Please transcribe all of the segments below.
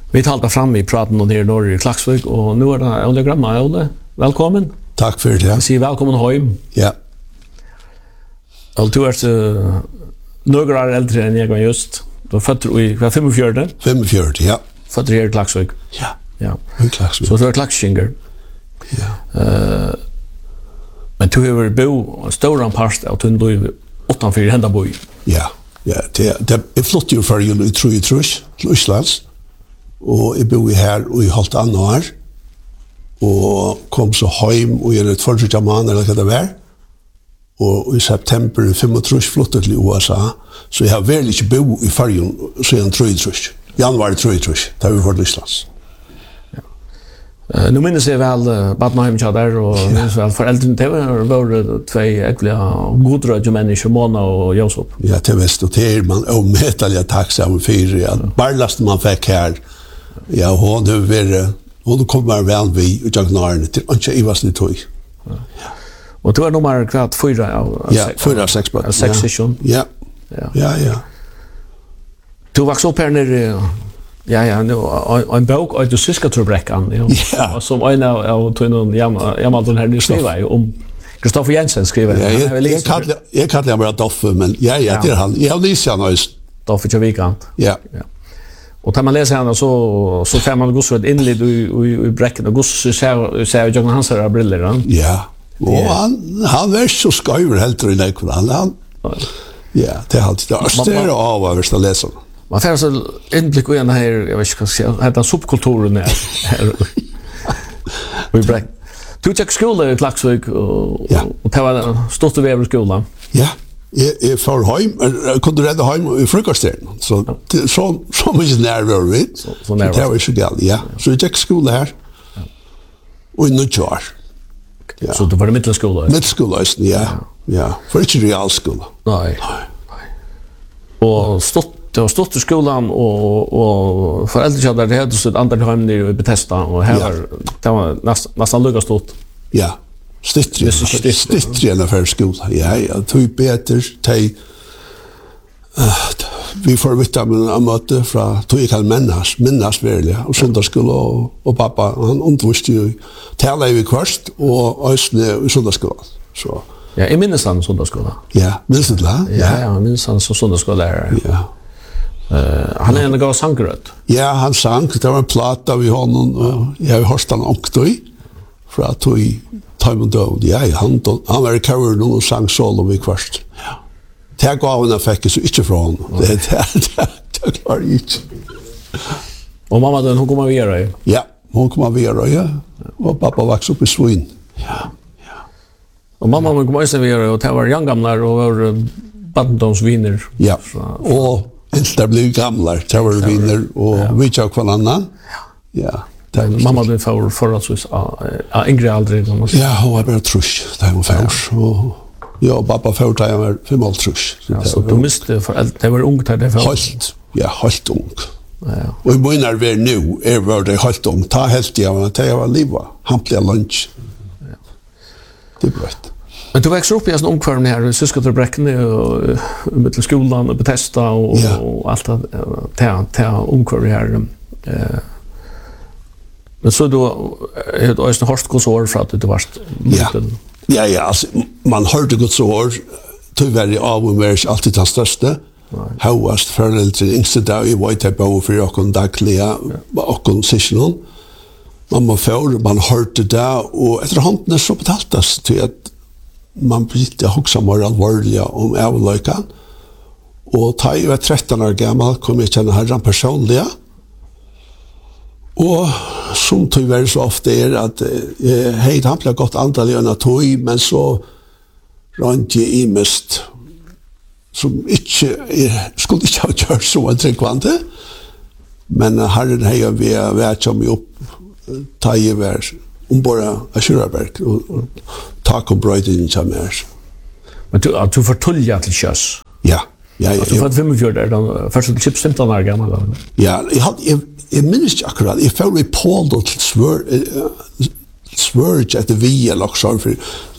Vi talte fram I praten og nere norr I Klaksvik, og nu det Ole Gramma. Ole, velkommen. Takk for det. Jeg sier velkommen hjem. Ja. Ole, du noen år eldre enn jeg var just. Du født I 45? 45, ja. Født her I Klaksvik? Ja. Ja. I Klaksvik. Så du Klakskinger? Ja. Men du har bo stor parst av tunn bo utanfor Hendaboi? Ja. Ja, jeg flott jo for jul I Trus, til Østlands. Og jeg bor her og I halvt annet år. Og kom så hjem og gjør et fortsatt måned eller hva det var. Og I september 35 flottet til USA. Så jeg har vel ikke bo I fargen siden 33. Januar 33, da vi var til Østlands. Nu minnes jeg vel Badnheim der, og minnes vel foreldrene til var tve egentlig godrødde mennesker, Mona og Josef. Ja, til vest og til man omhetelig takksom for ja. Barlast man fikk her. Ja, hun kommer vel vi ut av knarene til ikke I var snitt høy. Og du nummer kvart 4 av 6? Ja, 4 av 6 bøtt. 6 session? Ja. Ja. Du vokste opp her nere Ja, en bok av du Syskatrebrekkan, ja. Som en av tøynen Jamaldon her skriver om Kristoffer Jensen skriver. Ja, jeg kaller han bare Doffe, men ja, det han. Jeg har lyst han også. Doffe Tjøvikant. Ja. Og da man leser henne, så får man gos et innlitt I brekken, og gos ser jo Jørgen Hans her briller. Ja, og han var så skøyver helt I nekven. Ja, det er alltid det. Større av hvis du leser han. Man får så innblikk I denne her, jeg vet ikke hva jeg skal si, denne subkulturen her. Du tjekk skole I Klaksvik, og det var stått ved skolen. Ja, jeg får hjem, jeg kunne redde hjem I frukosteren, så mye nærvær vi. Så det var ikke galt, ja. Så jeg tjekk skole her, og I nødt år. Så det var det middelskole? Middelskole, ja. For ikke realskole. Nei. Og det var stått I skolan og foreldrekjadar det hadde stått andre heimer I Bethesda og her det var nesten lukket stått. Ja, stittri enn affær skola. Ja, tog beter, vi får vite med en møte fra tog jeg kan minnes verlig, og sundagsskola og pappa, han underviste jo tala I kvart og øsne I sundagsskola. Så. Ja, jeg minnes han sundagsskola. Ja, minnes du det? Ja, jeg minnes han som sundagsskolelærer. Ja. Han en gav sangrød. Ja, han sang. Det var en plata vi honom og jeg har hørt han ångtøy fra tog Time and Dode. Ja, han var I cover noen og sang solo vi kvart. Ja. Det gav han fikk jeg så ikke fra honom. Det klarer jeg ikke. Og mamma den, hun kom av Vierøy? Ja, hun kom av Vierøy, ja. Og pappa vokste opp I Svin. Ja. Og mamma kom av Vierøy, og det var jangamlar og var baddomsviner. Ja, og Inte blev gamla, trävar viner och vi tjocka från annan. Ja. Mamma blev för att så yngre aldrig. Ja, hon var bara trus. Det var färs och ja, pappa förtade jag var 5 trus. Så du miste för det var ungt där för. Halt. Ja, halt ung. Ja. Och I menar vi nu var det halt ung. Ta helt jag var liva. Hampliga lunch. Ja. Det är bra. Men du växer upp I en omkvarm här I Syskatrebrekken och mitt skolan och Bethesda och allt det omkvarm här. Men så då är det också hårt gås år för att du var Ja, alltså man hörde gås år tyvärr av och mer alltid det största. Hauast föräldrar yngste dag I White Bow för jag kon dagliga och concessional. Man hörde det och efter handen så betaltas till att man blir också mer allvarliga om avlökan. Och ta jag var 13 år gammal kom jag känna herran personliga. Och som tyvärr så ofta att hej han blev gott antal öna tog men så rent I mest som inte skulle inte ha gjort så en tryggvante. Men herren hej vi vet som upp ta I var ombora Asuraberg och tak och bröjden I Chamers. Men du förtulja till körs? Ja. Du var 45 där, först till chips 15 år gammal. Ja, jag minns inte akkurat. Jag får I Paul då till svörge att vi eller också för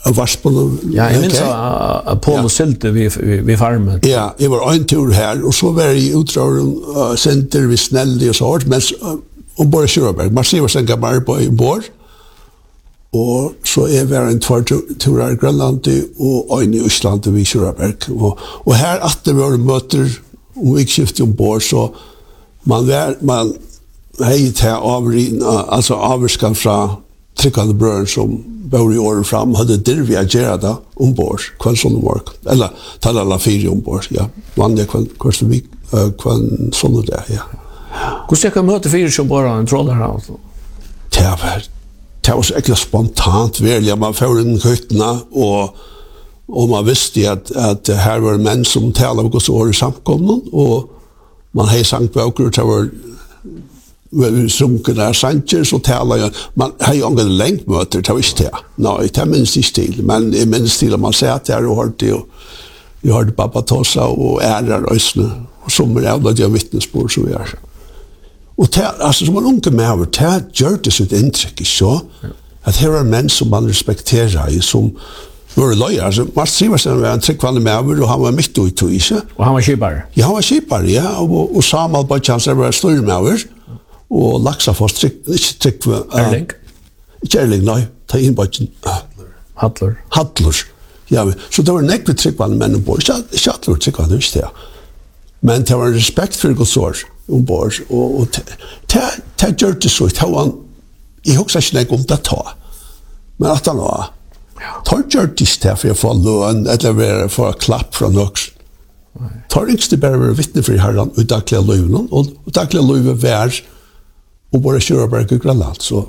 Varspen. Ja, jag minns att Paul Sylte vid farmen. Ja, jag var en tur här och så var jag i utdragen center vid Snälli och så hårt, men ombord i Kjuraberg. Man ser vad sen gammal på ombord. Och så är vi en två turer i Grönland och en i Island vid Kjuraberg. Och här att det var möter och vikskifte ombord så man hej till alltså avskan från tryckande bröder som bor i åren fram hade dirvi att göra det ombord kvann sån work eller tala alla fyra ombord ja vanliga kvann vi kvann sån där ja. Hur ska jag möta fyra som bara en troll här alltså? Det var så äckligt spontant väl man får in hytterna och man visste att här var män som talade och så i samkomnen och man hade sankböcker det var sunken där sanger så talar jag man har ju angående längdmöter det visste jag. Nej, det minns inte stil men i minns stil man säger att jag har det och jag har pappa Tossa och ärar ösne och som är alla de vittnesbörd så är. Och det alltså som man unge med över det gör det så ett intryck så att här är män som man respekterar som var lojal alltså man ser vad som var en tryckvande med över och han var mitt ut i sig. Och han var skipare. Ja, han var skipare ja och Samuel på chansen var stor med över. Og Laxafoss ikke trykk for Erling? Ikke Erling, nei. Ta inn på Hadler. Ja, så det var nekve trykkvann menn ombord. Ikke Hadler trykkvann, det visste jeg. Men det var en respekt for Guds år ombord. Og det gjør det så. Jeg husker ikke nek om det ta. Men at han var. Det gjør det ikke for å få løn, eller for å klapp fra nøks. Det ikke bare å være vittne for herren og daglige løvene. Og daglige løvene var och bara köra på Grönland så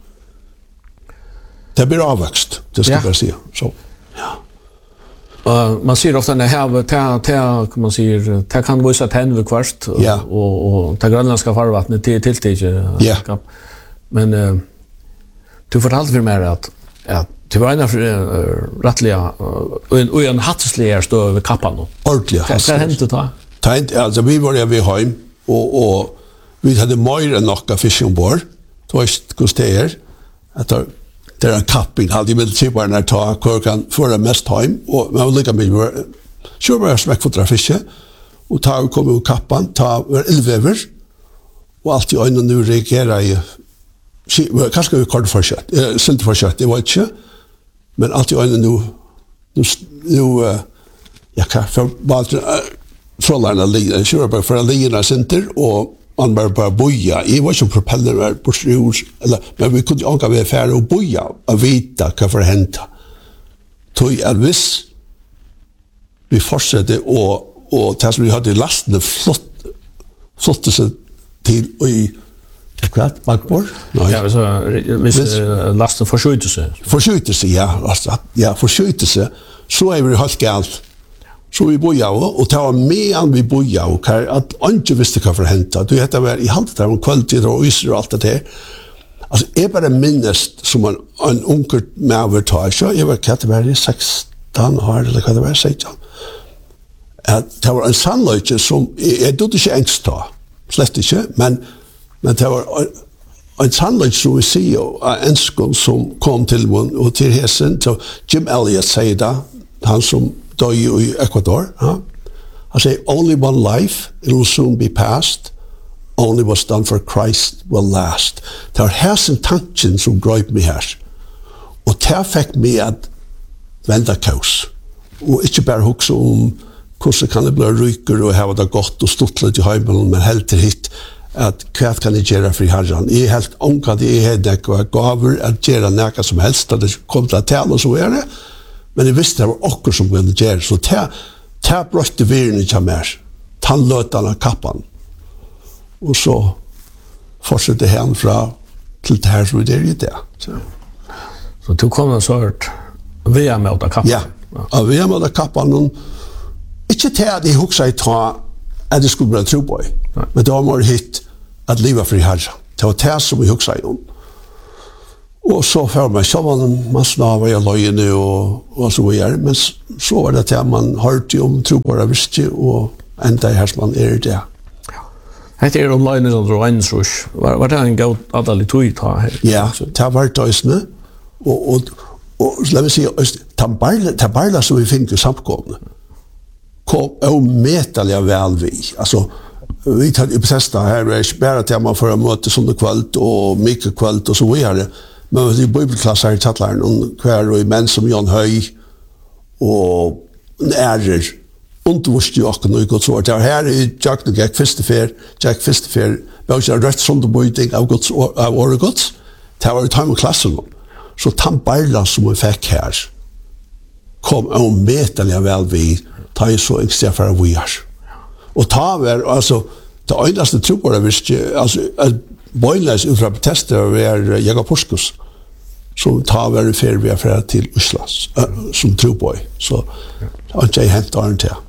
det blir avväxt det ska jag säga så man ser ofta när här kan man säger det kan vara så att hända kvart och ta grönländska farvattnet till men du fortalte för mig att det var en rättliga och en hattsliga stå över kappan ordentligt vad hände då alltså vi var vid hem och vi hade mer än några fisk ombord. Det var inte att det är en kapping. Hade med sig bara när ta korkan för det mest hem och man vill lika med kör bara smäck för fisk och ta kommer och kappan ta elvever och allt i ögonen nu reagerar i kanske vi kort för kött. Sylt för kött det var inte men allt i ögonen nu jag kan för bara trollarna ligger kör bara för ligga center och man bara boja. Jag var som propeller på strus eller men vi kunde åka med färd och boja och vita vad för hända. Tog Elvis vi fortsatte och det som vi hade lasten flott sig till i kvart bakbord. Ja, så lasten förskötte sig ja, alltså ja förskötte sig så är vi helt galt. Så vi boja och ta med vi boja och att inte visste vad för hända. Du heter väl i halt där om kvalitet och isor och allt det där. Alltså är bara minst som en onkel med övertage. Jag var kategori 16 år eller vad det var 16. Att det var en sannolikt som jag då inte ängst ta. Slett inte, men det var en sannolikt som vi ser en skål som kom till mun och till hesen så Jim Elliot säger det han som då i Ecuador, I say only one life, it will soon be past. Only what's done for Christ will last. Det var häsen tanken som gröp mig här. Och det fick mig att vända kaos. Och inte bara huxa hur kan det bli ryker och ha det gott och stuttligt i hemmen, men helt till hit att vad kan jag göra för Herren? Jag är helt ångad, jag är helt gaver att göra näka som helst, att det kom till att tala och så är det. Men jag visste det var också som kunde göra. Så det brötte viren i mer. Han löt den av kappan. Och så fortsatte han från till det här som det är i det. Så du kom en sort via med av kappan? Ja, via med av kappan. Inte till att jag huxade att det skulle bli tro på. Men det var mer hit att leva för Herren. Det var det som jag huxade om. Och så för mig så var man snavar i löjene och så vidare. Men så var det att man hörde om tro på det visste och ända i härsman är det. Hette om löjene som drar en Var det en god adelig tog ta här? Ja, det har varit ösne. Och Og lad meg si, ta barla som vi finner i samkomne, kom ometallig vel vi. Altså, vi tar i protesta her, det er ikke bare til man får møte sånne kveld og mye kveld og så videre, men det er bibelklasser i tattleren, og hver og menn som Jan Høy, og nærer, undervurst jo akkurat noe godt sår. Det er her i Jack Fistefer, vi har ikke rett sånn bøyding av året gods, det var i time og klassen. Så Tambarla som vi fikk her, kom ometallig vel vi, ta i så ekstra for vi er. Og ta var, altså, det øyneste trobar er visst, altså, bøyles ut fra tester var Jakob Porskus, som ta var i ferie vi er fra til Oslo, som trobar. Så det har ikke jeg hentet åren til.